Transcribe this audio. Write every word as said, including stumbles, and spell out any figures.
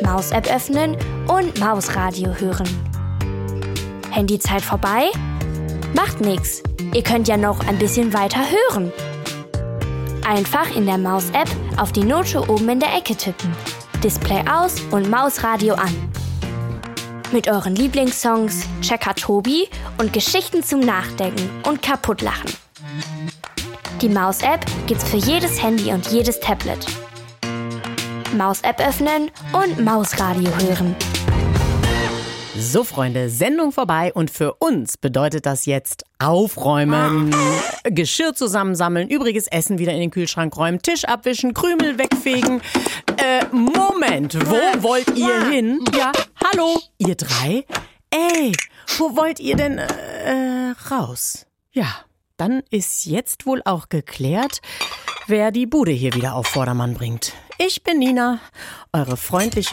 Maus-App öffnen und Mausradio hören. Handyzeit vorbei? Macht nix. Ihr könnt ja noch ein bisschen weiter hören. Einfach in der Maus-App auf die Note oben in der Ecke tippen. Display aus und Mausradio an. Mit euren Lieblingssongs, Checker Tobi und Geschichten zum Nachdenken und Kaputtlachen. Die Maus-App gibt's für jedes Handy und jedes Tablet. Maus-App öffnen und Mausradio hören. So, Freunde, Sendung vorbei und für uns bedeutet das jetzt aufräumen, Geschirr zusammensammeln, übriges Essen wieder in den Kühlschrank räumen, Tisch abwischen, Krümel wegfegen. Äh, Moment, wo wollt ihr hin? Ja, hallo, ihr drei? Ey, wo wollt ihr denn äh, raus? Ja, dann ist jetzt wohl auch geklärt, wer die Bude hier wieder auf Vordermann bringt. Ich bin Nina, eure freundliche